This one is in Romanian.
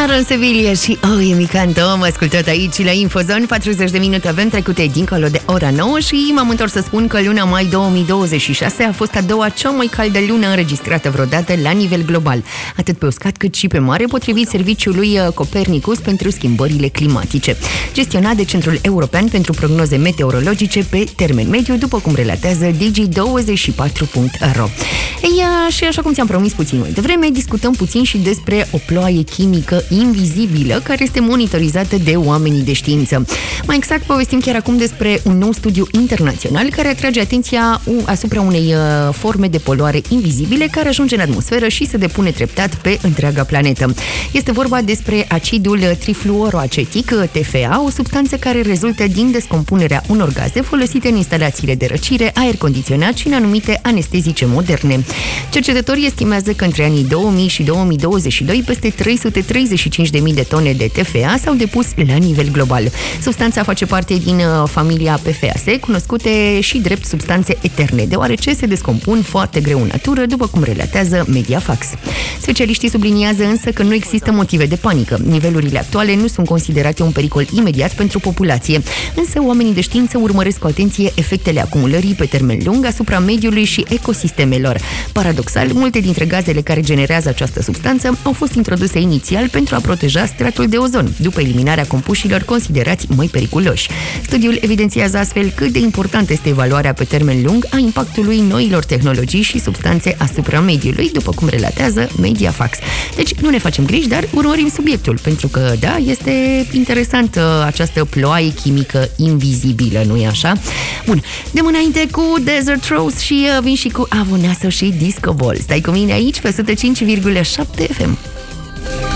Aaron Sevilla și Emican Tom, ascultat aici la Infozone. 40 de minute avem trecute dincolo de ora 9 și m-am întors să spun că luna mai 2026 a fost a doua cea mai caldă lună înregistrată vreodată la nivel global, atât pe uscat cât și pe mare, potrivit serviciului Copernicus pentru schimbările climatice, gestionat de Centrul European pentru Prognoze Meteorologice pe termen mediu, după cum relatează Digi24.ro. Și așa cum ți-am promis puțin mai devreme, discutăm puțin și despre o ploaie chimică invizibilă care este monitorizată de oamenii de știință. Mai exact, povestim chiar acum despre un nou studiu internațional care atrage atenția asupra unei forme de poluare invizibile care ajunge în atmosferă și se depune treptat pe întreaga planetă. Este vorba despre acidul trifluoroacetic, TFA, o substanță care rezultă din descompunerea unor gaze folosite în instalațiile de răcire, aer condiționat și în anumite anestezice moderne. Cercetătorii estimează că între anii 2000 și 2022 peste 335.000 de tone de TFA s-au depus la nivel global. Substanța face parte din familia PFAS, cunoscute și drept substanțe eterne, deoarece se descompun foarte greu în natură, după cum relatează Mediafax. Specialiștii subliniază însă că nu există motive de panică. Nivelurile actuale nu sunt considerate un pericol imediat pentru populație, însă oamenii de știință urmăresc cu atenție efectele acumulării pe termen lung asupra mediului și ecosistemelor. Paradoxal, multe dintre gazele care generează această substanță au fost introduse inițial pentru a proteja stratul de ozon, după eliminarea compușilor considerați mai periculoși. Studiul evidențiază astfel cât de importantă este evaluarea pe termen lung a impactului noilor tehnologii și substanțe asupra mediului, după cum relatează Mediafax. Deci nu ne facem griji, dar urmărim subiectul, pentru că, da, este interesantă această ploaie chimică invizibilă, nu-i așa? Bun, de înainte cu Desert Rose și vin și cu Avoneasă și Disco Ball. Stai cu mine aici pe 105,7 FM.